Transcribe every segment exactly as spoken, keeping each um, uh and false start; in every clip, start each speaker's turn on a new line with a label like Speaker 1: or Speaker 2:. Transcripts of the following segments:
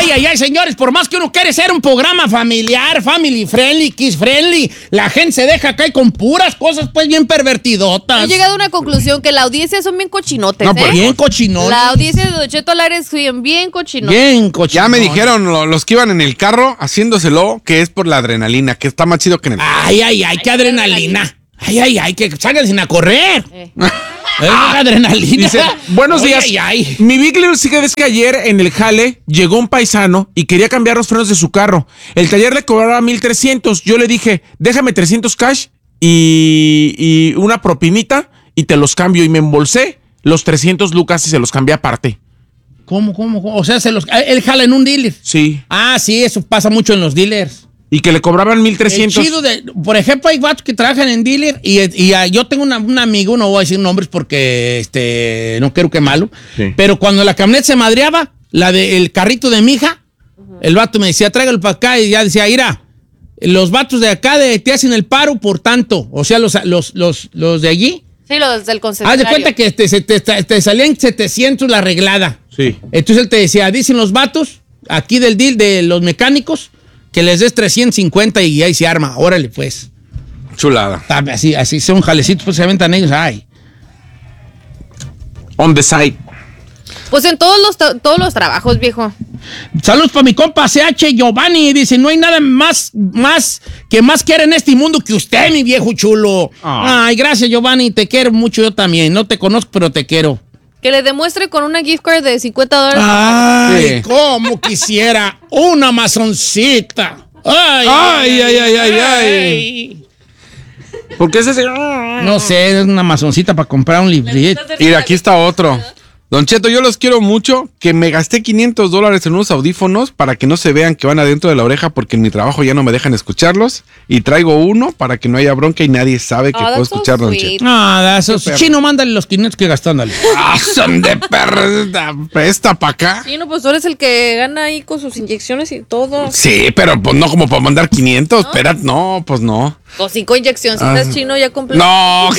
Speaker 1: Ay, ay, ay, señores, por más que uno quiere ser un programa familiar, family friendly, kids friendly, la gente se deja caer con puras cosas, pues, bien pervertidotas.
Speaker 2: He llegado a una conclusión que la audiencia son bien cochinotes,
Speaker 1: No,
Speaker 2: ¿eh?
Speaker 1: pues, bien cochinones.
Speaker 2: La audiencia de Don Cheto al aire son bien cochinotes.
Speaker 1: Bien cochinones.
Speaker 3: Ya me dijeron lo- los que iban en el carro haciéndoselo que es por la adrenalina, que está más chido que en el...
Speaker 1: Ay, ay, ay, qué adrenalina. Ay, ay, ay, que salgan a correr.
Speaker 2: Eh.
Speaker 1: Es adrenalina.
Speaker 4: Dice, buenos
Speaker 1: Ay,
Speaker 4: días.
Speaker 1: ay, ay.
Speaker 4: Mi Big Little Secret es que ayer en el jale llegó un paisano y quería cambiar los frenos de su carro. El taller le cobraba mil trescientos. Yo le dije, déjame trescientos cash y, y una propinita y te los cambio. Y me embolsé los trescientos lucas y se los cambié aparte.
Speaker 1: ¿Cómo, cómo, cómo? O sea, se los, él jala en un dealer.
Speaker 4: Sí.
Speaker 1: Ah, sí, eso pasa mucho en los dealers.
Speaker 4: Y que le cobraban mil
Speaker 1: El
Speaker 4: trescientos.
Speaker 1: chido de, por ejemplo, hay vatos que trabajan en dealer y, y uh, yo tengo una, un amigo, no voy a decir nombres porque este, no quiero quemarlo,
Speaker 4: Sí.
Speaker 1: pero cuando la camioneta se madreaba, la del carrito de mi hija, uh-huh. el vato me decía, tráigalo para acá y ya decía, mira, los vatos de acá de, te hacen el paro por tanto, o sea, los, los, los, los de allí.
Speaker 2: Sí, los del
Speaker 1: Haz
Speaker 2: concesionario.
Speaker 1: de cuenta que te, te, te, te salían setecientos la arreglada.
Speaker 4: Sí.
Speaker 1: Entonces él te decía, dicen los vatos aquí del deal de los mecánicos que les des trescientos cincuenta y ahí se arma. Órale, pues.
Speaker 3: Chulada.
Speaker 1: Así, así son jalecitos, pues se aventan ellos. Ay.
Speaker 4: On the side.
Speaker 2: Pues en todos los, tra- todos los trabajos, viejo.
Speaker 1: Saludos para mi compa C H Giovanni. Dice, no hay nada más, más que más quiera en este mundo que usted, mi viejo chulo.
Speaker 4: Ah.
Speaker 1: Ay, gracias, Giovanni. Te quiero mucho yo también. No te conozco, pero te quiero.
Speaker 2: Que le demuestre con una gift card de cincuenta dólares.
Speaker 1: Ay,
Speaker 4: Sí.
Speaker 1: cómo quisiera una mazoncita. Ay,
Speaker 4: Ay, ay, ay, ay, ay. ¿Por qué ese señor?
Speaker 1: No sé, es una mazoncita para comprar un librito.
Speaker 3: Y aquí está otro. Don Cheto, yo los quiero mucho, que me gasté quinientos dólares en unos audífonos para que no se vean que van adentro de la oreja porque en mi trabajo ya no me dejan escucharlos. Y traigo uno para que no haya bronca y nadie sabe que
Speaker 2: Oh,
Speaker 3: puedo
Speaker 2: that's so
Speaker 3: escuchar, Don
Speaker 2: sweet.
Speaker 3: Cheto.
Speaker 1: Nada, eso
Speaker 3: Qué perro.
Speaker 1: chino, mándale los quinientos que gastándole.
Speaker 3: Ah, son de perros. Presta para acá.
Speaker 2: Sí, no, pues tú eres el que gana ahí con sus inyecciones y todo.
Speaker 3: Sí, pero pues no como para mandar quinientos. Espera, no, pues no.
Speaker 2: Con cinco inyeccioncitas,
Speaker 3: Ah.
Speaker 2: chino, ya completo.
Speaker 3: No,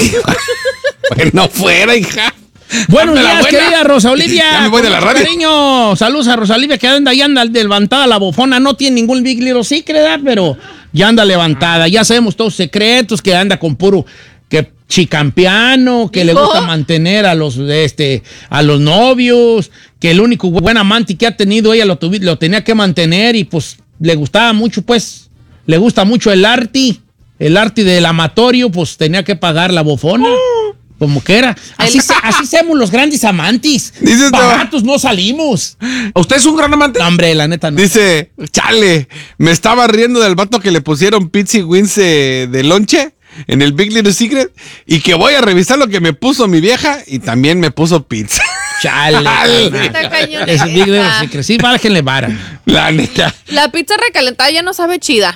Speaker 3: que no fuera, hija.
Speaker 1: Buenos
Speaker 3: Dame la
Speaker 1: días,
Speaker 3: buena.
Speaker 1: querida Rosa Olivia.
Speaker 3: Ya me voy de
Speaker 1: Con
Speaker 3: la
Speaker 1: mucho
Speaker 3: radio.
Speaker 1: Cariño. Saludos a Rosa Olivia que anda ahí, anda levantada la bofona. No tiene ningún Big Little Secret, ¿verdad? Pero ya anda levantada. Ya sabemos todos secretos, que anda con puro que chicampiano, que le
Speaker 2: ¿Dijo?
Speaker 1: gusta mantener a los este a los novios, que el único buen amante que ha tenido ella lo, tuvi- lo tenía que mantener y pues le gustaba mucho, pues, le gusta mucho el arte, el arte del amatorio, pues tenía que pagar la bofona. Como que era. Así, se- así somos los grandes amantes.
Speaker 3: Dices, no.
Speaker 1: Baratos no salimos.
Speaker 4: ¿Usted es un gran amante?
Speaker 1: No, hombre, la neta no.
Speaker 3: Dice, chale, me estaba riendo del vato que le pusieron pizza y wings eh, de lonche en el Big Little Secret y que voy a revisar lo que me puso mi vieja y también me puso pizza.
Speaker 1: Chale.
Speaker 3: Chale.
Speaker 2: Está cañón.
Speaker 1: Es Big Little Secret. Sí, bájenle vara.
Speaker 3: La neta.
Speaker 2: La pizza recalentada ya no sabe chida.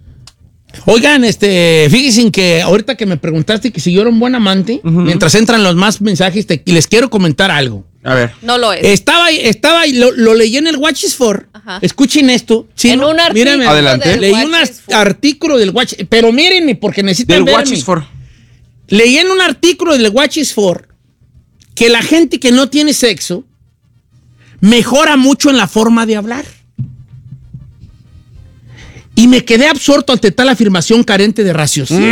Speaker 1: Oigan, este, fíjense que ahorita que me preguntaste que si yo era un buen amante, mientras entran los más mensajes, te- les quiero comentar algo.
Speaker 4: A ver.
Speaker 2: No lo es.
Speaker 1: Estaba, estaba, lo, lo leí en el Watch is For.
Speaker 2: Ajá.
Speaker 1: Escuchen esto. Sí,
Speaker 2: En
Speaker 1: ¿no?
Speaker 2: un artículo
Speaker 1: Mírenme.
Speaker 3: Adelante.
Speaker 2: del
Speaker 1: Leí
Speaker 2: Watch
Speaker 1: un
Speaker 2: is For.
Speaker 1: artículo del Watch, pero mírenme porque necesitan
Speaker 4: Del
Speaker 1: verme.
Speaker 4: Watch is for.
Speaker 1: Leí en un artículo del Watch is For que la gente que no tiene sexo mejora mucho en la forma de hablar. Y me quedé absorto ante tal afirmación carente de raciocinio.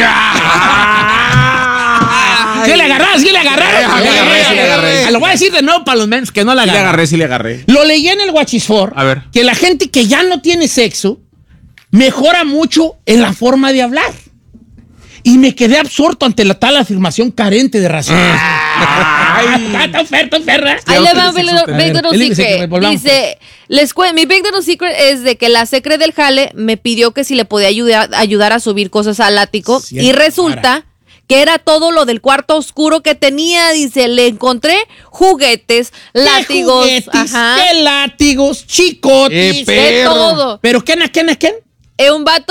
Speaker 1: ¿Sí le agarras? ¿Sí le agarras?
Speaker 4: Sí le agarré, sí le agarré.
Speaker 1: Lo voy a decir de nuevo para los menos que no la
Speaker 4: Sí le
Speaker 1: agarran.
Speaker 4: agarré, sí le agarré.
Speaker 1: Lo leí en el Watch is For.
Speaker 4: A ver.
Speaker 1: Que la gente que ya no tiene sexo mejora mucho en la forma de hablar. Y me quedé absorto ante la tal afirmación carente de raciocinio. Está está oferta, oferta.
Speaker 2: Ahí le va un
Speaker 4: ustedes
Speaker 2: Big Little,
Speaker 4: se
Speaker 2: Big Little
Speaker 1: Él dice que
Speaker 2: Secret.
Speaker 1: me volvamos.
Speaker 2: Dice, les cue- mi Big Little Secret es de que la secre del jale me pidió que si le podía ayudar, ayudar a subir cosas al ático.
Speaker 1: Cierto,
Speaker 2: Y resulta
Speaker 1: para.
Speaker 2: que era todo lo del cuarto oscuro que tenía. Dice, le encontré juguetes, látigos.
Speaker 1: ¿Qué juguetes?
Speaker 2: Ajá.
Speaker 1: ¿Qué látigos? Chicotis.
Speaker 3: Eh,
Speaker 2: De
Speaker 3: perro.
Speaker 2: todo.
Speaker 1: ¿Pero quién, a quién, a quién?
Speaker 2: Eh, un vato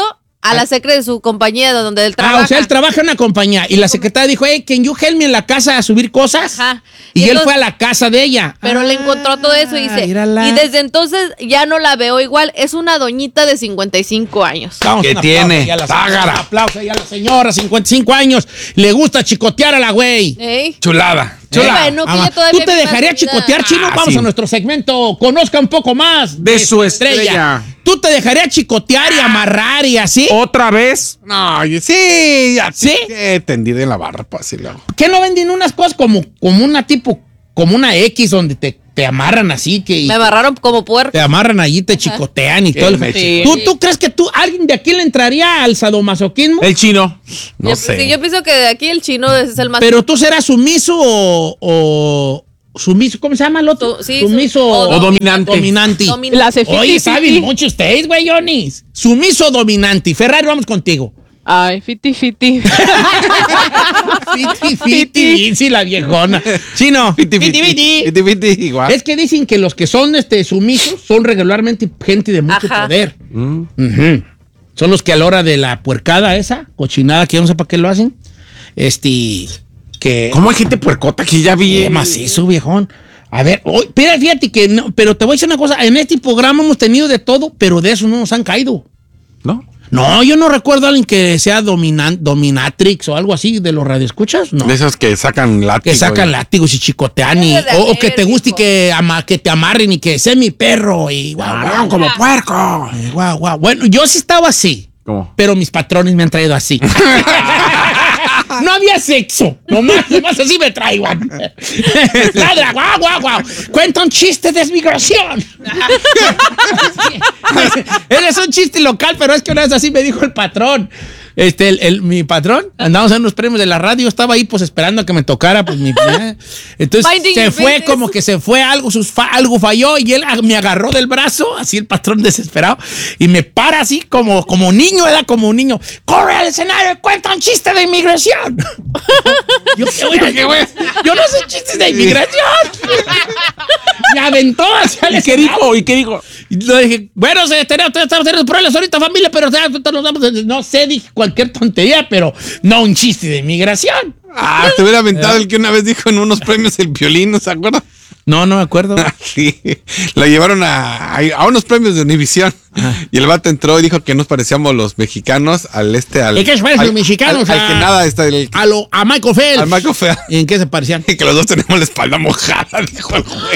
Speaker 2: a la secre de su compañía de donde él trabaja.
Speaker 1: Ah, o sea, él trabaja en una compañía y la secretaria dijo, hey, can you help me en la casa a subir cosas?
Speaker 2: Ajá.
Speaker 1: Y,
Speaker 2: Y
Speaker 1: él
Speaker 2: entonces-
Speaker 1: fue a la casa de ella.
Speaker 2: Pero
Speaker 1: Ah,
Speaker 2: le encontró todo eso y dice,
Speaker 1: mírala.
Speaker 2: y desde entonces ya no la veo igual. Es una doñita de cincuenta y cinco años.
Speaker 1: Vamos,
Speaker 3: ¿Qué
Speaker 1: un aplauso
Speaker 3: tiene?
Speaker 1: ahí a la señora,
Speaker 3: Tágara.
Speaker 1: un aplauso ahí a la señora, cincuenta y cinco años. Le gusta chicotear a la güey.
Speaker 2: ¿Eh?
Speaker 3: Chulada.
Speaker 2: Sí,
Speaker 3: Chulada.
Speaker 2: bueno, que
Speaker 1: Ama,
Speaker 2: ella todavía
Speaker 1: ¿tú te
Speaker 2: vive
Speaker 1: dejarías
Speaker 2: su vida.
Speaker 1: chicotear, Chino?
Speaker 3: Ah,
Speaker 1: Vamos
Speaker 3: sí.
Speaker 1: a nuestro segmento. Conozca un poco más
Speaker 4: De su estrella.
Speaker 1: ¿Tú te dejarías chicotear y amarrar y así?
Speaker 4: ¿Otra vez?
Speaker 3: No, yo- sí, ya
Speaker 1: ¿Sí?
Speaker 3: He tendido en la barra, pues así lo hago.
Speaker 1: ¿Qué no venden unas cosas como, como una tipo, como una X donde te, te amarran así que y
Speaker 2: Me amarraron como puerco.
Speaker 1: te amarran allí, te chicotean y
Speaker 3: Que
Speaker 1: todo el
Speaker 3: me
Speaker 2: Sí.
Speaker 1: ¿Tú, ¿Tú crees que tú, alguien de aquí le entraría al sadomasoquismo?
Speaker 4: El chino.
Speaker 3: No
Speaker 2: yo,
Speaker 3: sé.
Speaker 2: sí, yo pienso que de aquí el chino es el más...
Speaker 1: Pero tú serás sumiso o, o sumiso, ¿cómo se llama el otro?
Speaker 2: Su- sí,
Speaker 1: sumiso
Speaker 2: su- o
Speaker 4: O dominante.
Speaker 1: dominante.
Speaker 2: Dominante.
Speaker 5: La hace
Speaker 1: Oye,
Speaker 5: fiti,
Speaker 1: saben
Speaker 5: fiti.
Speaker 1: mucho ustedes, güey, Jonis. Sumiso o dominante. Ferrari, vamos contigo.
Speaker 5: Ay, fiti, fiti.
Speaker 1: Fiti, fiti, sí, la viejona. Sí, no.
Speaker 3: Fiti,
Speaker 1: Fiti,
Speaker 3: fiti.
Speaker 1: fiti.
Speaker 3: Fiti, fiti, igual.
Speaker 1: Es que dicen que los que son este, sumisos son regularmente gente de mucho
Speaker 2: Ajá.
Speaker 1: poder.
Speaker 3: Mm.
Speaker 1: Ujú. Son los que a la hora de la puercada esa, cochinada, que yo no sé para qué lo hacen, este, que...
Speaker 4: ¿Cómo hay gente puercota que ya vi?
Speaker 1: Qué macizo, viejón. A ver, hoy, pero fíjate que no, pero te voy a decir una cosa, en este programa hemos tenido de todo, pero de eso no nos han caído.
Speaker 4: ¿No?
Speaker 1: No, yo no recuerdo a alguien que sea dominan, dominatrix o algo así de los radioescuchas, no.
Speaker 3: De esos que sacan látigo.
Speaker 1: Que sacan
Speaker 3: y-
Speaker 1: látigos y chicotean y,
Speaker 2: Debe de
Speaker 1: o, o que
Speaker 2: haber,
Speaker 1: te guste y
Speaker 2: hijo.
Speaker 1: que, ama- que te amarren y que sé mi perro y guau, guau,
Speaker 4: como puerco.
Speaker 1: eh, guau, guau. Bueno, yo sí estaba así,
Speaker 4: ¿Cómo?
Speaker 1: pero mis patrones me han traído así. No había sexo, nomás, nomás así me traigan. Ladra, guau, guau, guau. Cuenta un chiste de migración. Ese es un chiste local, pero es que una vez así me dijo el patrón. Este, el, el- mi patrón, andábamos en unos premios de la radio, estaba ahí pues esperando a que me tocara, pues mi... eh. Entonces
Speaker 2: Minding
Speaker 1: se
Speaker 2: your
Speaker 1: fue
Speaker 2: business.
Speaker 1: como que se fue algo, sus fa- algo falló y él me agarró del brazo, así el patrón desesperado, y me para así como, como niño, era como un niño, corre al escenario, cuenta un chiste de inmigración. yo, ¿qué voy a- qué voy a- yo no sé chistes de inmigración. Me aventó hacia el
Speaker 4: ¿Y qué
Speaker 1: escenario. dijo?
Speaker 4: ¿Y qué digo?
Speaker 1: Y le dije, bueno, se tenemos, estamos teniendo problemas ahorita, familia, pero o sea, nos damos- no sé, dije cualquier tontería, pero no un chiste de inmigración.
Speaker 3: Ah, te hubiera aventado el que una vez dijo en unos premios el violín, ¿no se acuerdan?
Speaker 1: No, no me acuerdo.
Speaker 3: Sí, lo llevaron a, a, a unos premios de Univisión. Y el vato entró y dijo que nos parecíamos los mexicanos al este, al.
Speaker 1: ¿Y qué se parecen
Speaker 3: al-
Speaker 1: los mexicanos
Speaker 3: Al,
Speaker 1: a-
Speaker 3: al que nada está el.
Speaker 1: A, lo, a Michael Phelps.
Speaker 3: Al Marco Fea.
Speaker 1: ¿Y en qué se parecían?
Speaker 3: Que los dos tenemos la espalda mojada, dijo el güey.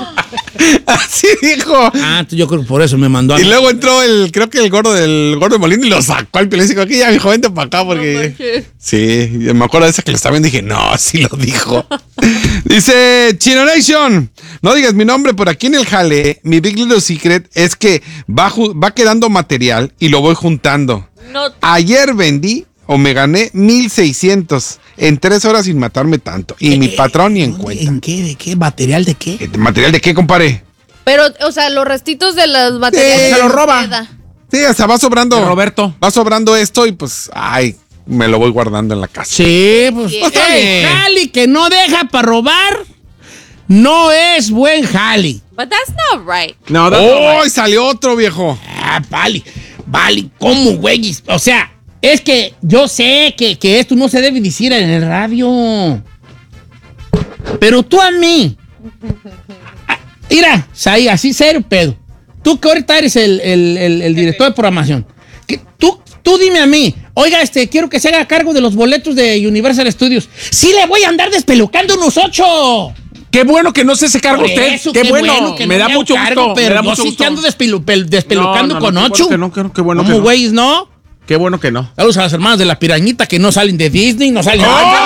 Speaker 3: Así dijo.
Speaker 1: Ah, yo creo que por eso me mandó a
Speaker 3: Y
Speaker 1: mí.
Speaker 3: luego entró el, creo que el gordo del gordo de Molina y lo sacó al piolín y dijo, aquí ya, mi joven, vente para acá porque... Sí, yo me acuerdo de esa que lo estaba viendo y dije, no, sí lo dijo. Dice, Chino Nation, no digas mi nombre, por aquí en el jale, mi Big Little Secret es que va, ju- va quedando material y lo voy juntando.
Speaker 2: No,
Speaker 3: Ayer vendí o me gané mil seiscientos en tres horas sin matarme tanto. Y mi patrón ni en cuenta.
Speaker 1: ¿En qué? ¿De qué? ¿Material de qué?
Speaker 3: ¿Material de qué, compadre?
Speaker 2: pero, o sea, los restitos de los materiales.
Speaker 3: Sí,
Speaker 4: se los roba.
Speaker 2: queda.
Speaker 3: Sí, o sea, va sobrando.
Speaker 4: De Roberto.
Speaker 3: Va sobrando esto y pues, ay, me lo voy guardando en la casa.
Speaker 1: Sí, pues.
Speaker 2: Sí.
Speaker 1: Ey, jali que no deja para robar no es buen jali.
Speaker 2: But that's not right.
Speaker 4: No, no,
Speaker 3: ¡Oh! Salió otro, viejo.
Speaker 1: Ah, vale, vale, ¿cómo, güey? O sea, es que yo sé que, que esto no se debe decir en el radio. Pero tú a mí. Ah, mira, Saí, así serio, pedo. Tú que ahorita eres el, el- el- el director de programación. Que tú, tú dime a mí, oiga, este, quiero que se haga cargo de los boletos de Universal Studios. Sí le voy a andar despelucando unos ocho.
Speaker 4: Qué bueno que no se hace cargo
Speaker 1: Por
Speaker 4: usted.
Speaker 1: eso,
Speaker 4: qué, bueno.
Speaker 1: que
Speaker 4: me
Speaker 1: no
Speaker 4: da
Speaker 1: hago
Speaker 4: mucho
Speaker 1: cargo,
Speaker 4: gusto.
Speaker 1: pero
Speaker 4: me da
Speaker 1: yo
Speaker 4: mucho
Speaker 1: sí
Speaker 4: gusto.
Speaker 1: que ando despelu- pel- despelucando
Speaker 4: No, no,
Speaker 1: con
Speaker 4: no, qué
Speaker 1: ocho.
Speaker 4: bueno que no, qué- qué bueno
Speaker 1: ¿Cómo,
Speaker 4: que no.
Speaker 1: güeyes, no?
Speaker 4: Qué bueno que no.
Speaker 1: Saludos a las hermanas de la pirañita que no salen de Disney, no salen.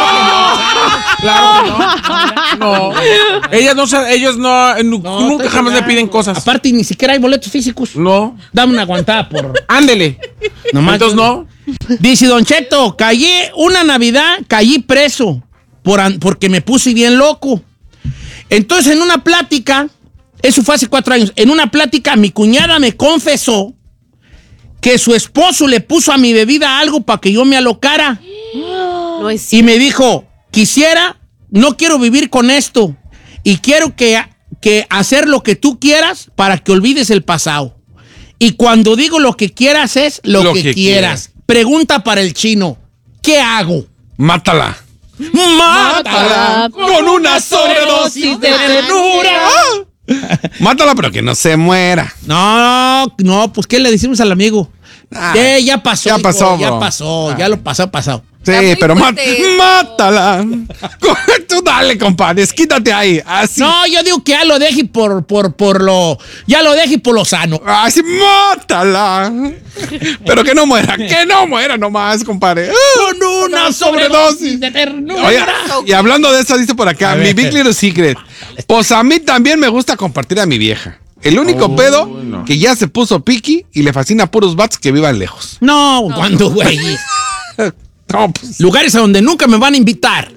Speaker 4: Claro que no. No. Ellas no, sa- ellos no, eh, nu-
Speaker 1: No,
Speaker 4: nunca
Speaker 1: estoy
Speaker 4: jamás me
Speaker 1: pegando.
Speaker 4: piden cosas.
Speaker 1: Aparte, ni siquiera hay boletos físicos.
Speaker 4: No.
Speaker 1: Dame una aguantada por.
Speaker 4: Ándele.
Speaker 1: Nomás.
Speaker 4: Entonces no.
Speaker 1: Dice Don Cheto, caí una Navidad, caí preso por an- porque me puse bien loco. Entonces, en una plática, eso fue hace cuatro años, en una plática mi cuñada me confesó que su esposo le puso a mi bebida algo para que yo me alocara.
Speaker 2: No es
Speaker 1: Y me dijo, quisiera, no quiero vivir con esto y quiero que, que hacer lo que tú quieras para que olvides el pasado. Y cuando digo lo que quieras es lo,
Speaker 3: Lo
Speaker 1: que,
Speaker 3: que
Speaker 1: quieras. Pregunta para el chino. ¿Qué hago?
Speaker 3: Mátala.
Speaker 1: Mátala con una sobredosis de ternura.
Speaker 3: Mátala, pero que no se muera.
Speaker 1: No, no, pues ¿qué le decimos al amigo?
Speaker 3: Ah,
Speaker 1: Eh, ya pasó.
Speaker 3: ya
Speaker 1: hijo,
Speaker 3: pasó,
Speaker 1: Ya
Speaker 3: bro.
Speaker 1: pasó,
Speaker 3: Ah.
Speaker 1: ya lo pasó, pasado.
Speaker 3: Sí,
Speaker 2: Está muy
Speaker 3: pero mát-
Speaker 2: fuerte eso.
Speaker 3: mátala. Tú dale, compadre, desquítate ahí. Así.
Speaker 1: No, yo digo que ya lo deje por, por, por lo. Ya lo deje por lo sano.
Speaker 3: Así, mátala. Pero que no muera, que no muera nomás, compadre.
Speaker 1: Con una sobredosis de ternura.
Speaker 3: Oye, y hablando de eso, dice por acá,
Speaker 1: A
Speaker 3: mi
Speaker 1: ver.
Speaker 3: Big Little Secret. Pues a mí también me gusta compartir a mi vieja. El único pedo que ya se puso piqui y le fascina a puros vatos que vivan lejos.
Speaker 1: No, cuando, güey.
Speaker 3: No, pues.
Speaker 1: Lugares a donde nunca me van a invitar.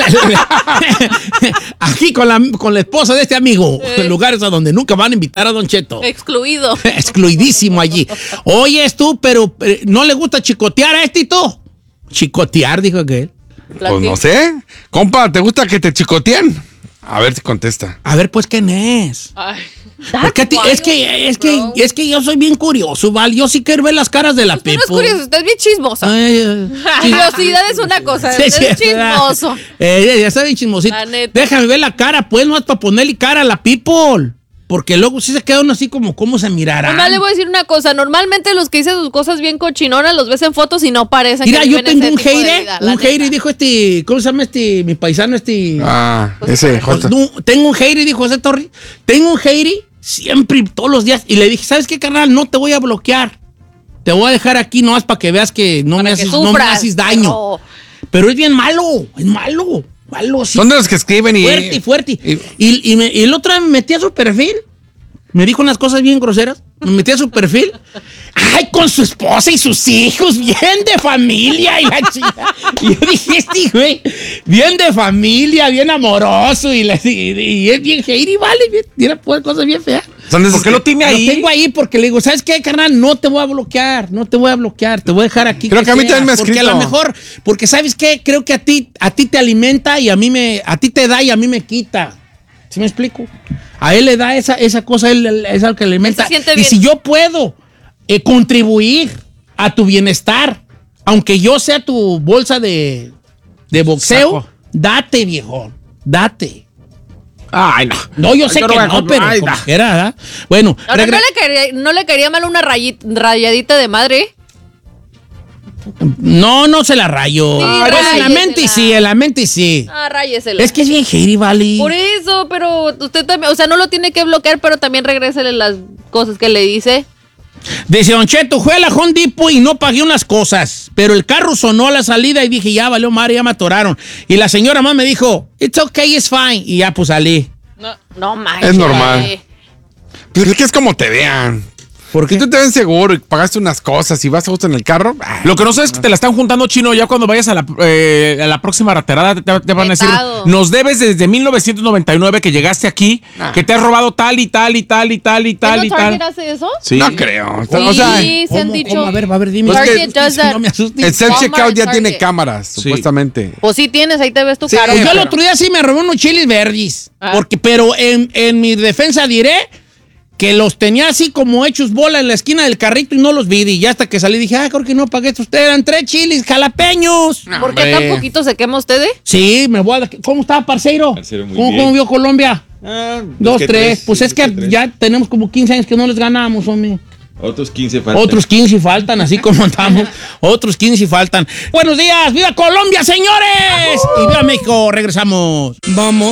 Speaker 1: Aquí con la, con la esposa de este amigo. Lugares a donde nunca van a invitar a Don Cheto.
Speaker 2: Excluido.
Speaker 1: Excluidísimo allí. Oyes tú, pero eh, ¿no le gusta chicotear a este y tú? Chicotear, dijo aquel.
Speaker 3: Pues no sé. Compa, ¿te gusta que te chicoteen? A ver si contesta.
Speaker 1: A ver, pues, ¿quién es?
Speaker 2: Ay.
Speaker 1: Porque a ti- es que, es que,
Speaker 2: Bro.
Speaker 1: es que yo soy bien curioso, Val. Yo sí quiero ver las caras de la
Speaker 2: Usted no es
Speaker 1: people.
Speaker 2: curioso, usted es bien chismosa.
Speaker 1: Ay, ay, sí.
Speaker 2: Curiosidad es una cosa,
Speaker 1: Sí,
Speaker 2: usted
Speaker 1: sí,
Speaker 2: es chismoso.
Speaker 1: Eh, ya está bien chismosito.
Speaker 2: La neta.
Speaker 1: Déjame ver la cara, pues, no es para ponerle cara a la people. Porque luego sí se queda uno así como, ¿cómo se mirará?
Speaker 2: Nomás le voy a decir una cosa, normalmente los que dicen sus cosas bien cochinonas los ves en fotos y no parecen
Speaker 1: Mira,
Speaker 2: que
Speaker 1: yo
Speaker 2: viven
Speaker 1: tengo
Speaker 2: ese
Speaker 1: un
Speaker 2: tipo de
Speaker 1: hater,
Speaker 2: vida, la
Speaker 1: un hater,
Speaker 2: neta.
Speaker 1: dijo este, ¿cómo se llama este, mi paisano, este?
Speaker 3: Ah,
Speaker 2: Pues,
Speaker 3: ese,
Speaker 1: Pues,
Speaker 3: Jota.
Speaker 1: no, tengo un hater, dijo José Torres, tengo un hater siempre, todos los días, y le dije, ¿sabes qué, carnal? No te voy a bloquear, te voy a dejar aquí nomás para que veas que no, me
Speaker 2: Para que
Speaker 1: haces, no me
Speaker 2: sufras,
Speaker 1: haces daño.
Speaker 2: pero-
Speaker 1: Pero es bien malo, es malo, malo, sí.
Speaker 3: Son de los que escriben y...
Speaker 1: Fuerte, fuerte.
Speaker 3: y-
Speaker 1: Y, y, me- y el otro día me metí a su perfil. Me dijo unas cosas bien groseras. Me metí a su perfil. Ay, con su esposa y sus hijos, bien de familia y la chica. Y yo dije, este güey, bien de familia, bien amoroso y, la- y- y es bien hater y vale, bien, tiene pues, cosas bien feas.
Speaker 3: Son de esos
Speaker 4: ¿Por qué lo
Speaker 3: que-
Speaker 4: tiene
Speaker 1: Lo
Speaker 4: ahí?
Speaker 1: tengo ahí porque le digo, ¿sabes qué, carnal? No te voy a bloquear, no te voy a bloquear, te voy a dejar aquí.
Speaker 3: Creo que a mí
Speaker 1: sea,
Speaker 3: también me ha
Speaker 1: Porque a
Speaker 3: escrito.
Speaker 1: lo mejor, porque ¿sabes qué? Creo que a ti, a ti te alimenta y a mí me, a ti te da y a mí me quita. ¿Sí me explico? A él le da esa, esa cosa, él, él- es algo que le alimenta.
Speaker 2: Él se siente
Speaker 1: Y
Speaker 2: bien.
Speaker 1: si yo puedo eh, contribuir a tu bienestar, aunque yo sea tu bolsa de, de boxeo,
Speaker 4: Saco.
Speaker 1: date, viejo, date.
Speaker 4: Ay, no.
Speaker 1: No, yo sé
Speaker 4: Yo
Speaker 1: que
Speaker 4: voy a
Speaker 1: no,
Speaker 4: con-
Speaker 1: pero
Speaker 4: Ay,
Speaker 1: como
Speaker 4: no.
Speaker 1: quiera, ¿verdad? Bueno,
Speaker 2: Ahora,
Speaker 1: regra-
Speaker 2: ¿no le, caería, ¿no le caería mal una rayi- rayadita de madre?
Speaker 1: no, no se la rayo.
Speaker 2: Sí,
Speaker 1: Pues en la
Speaker 2: ráyesela.
Speaker 1: mente sí, en la mente sí.
Speaker 2: Ah, ráyesela.
Speaker 1: Es que es bien hater, vale.
Speaker 2: Por eso, pero usted también, o sea, no lo tiene que bloquear, pero también regrésele las cosas que le dice.
Speaker 1: Dice Don Cheto, fue a la Home Depot y no pagué unas cosas, pero el carro sonó a la salida y dije, ya valió madre, ya me atoraron. Y la señora más me dijo, it's okay, it's fine. Y ya pues salí.
Speaker 2: No, no manches.
Speaker 3: Es normal. Pues es que es como te vean.
Speaker 1: ¿Por
Speaker 3: Si tú te ven seguro y pagaste unas cosas y vas a gusto en el carro, ah,
Speaker 4: Lo que no sabes es que te la están juntando, Chino. Ya cuando vayas a la, eh, a la próxima raterada te, te van a decir,
Speaker 2: Pecado.
Speaker 4: nos debes desde mil novecientos noventa y nueve que llegaste aquí,
Speaker 3: Ah.
Speaker 4: que te has robado tal y tal y tal y tal y tal y
Speaker 2: ¿No Target
Speaker 4: tal.
Speaker 2: hace eso?
Speaker 4: Sí.
Speaker 3: no creo.
Speaker 2: Sí,
Speaker 3: O sea,
Speaker 2: se han
Speaker 1: ¿Cómo,
Speaker 2: dicho.
Speaker 1: cómo? A ver, a ver, dime.
Speaker 3: Pues
Speaker 2: Target
Speaker 3: que-
Speaker 2: does that.
Speaker 1: No me asustes.
Speaker 3: el self-checkout
Speaker 2: Walmart,
Speaker 3: ya tiene
Speaker 2: Target.
Speaker 3: cámaras,
Speaker 4: Sí.
Speaker 3: supuestamente.
Speaker 2: Pues sí tienes, ahí te ves tu
Speaker 3: Sí,
Speaker 2: cara.
Speaker 1: Pues yo el
Speaker 3: pero-
Speaker 1: otro día sí me robé unos chiles verdes.
Speaker 2: Ah.
Speaker 1: Porque, pero en, en mi defensa diré que los tenía así como hechos bola en la esquina del carrito y no los vi. Y ya hasta que salí dije, ah, creo que no pagué estos. Ustedes eran tres chiles jalapeños.
Speaker 2: ¿Por qué tan poquito se quema usted, eh?
Speaker 1: Sí, me voy a dar. ¿Cómo está, parceiro?
Speaker 5: Parceiro, muy
Speaker 1: ¿Cómo,
Speaker 5: bien.
Speaker 1: cómo vio Colombia?
Speaker 5: Ah,
Speaker 1: Dos,
Speaker 5: que
Speaker 1: tres. Pues
Speaker 5: sí,
Speaker 1: es que
Speaker 5: que tres.
Speaker 1: ya tenemos como quince años que no les ganamos, hombre.
Speaker 5: Otros quince faltan.
Speaker 1: Otros quince faltan, así como andamos. Otros quince faltan. Buenos días, ¡viva Colombia, señores! Y viva México, regresamos. Vamos.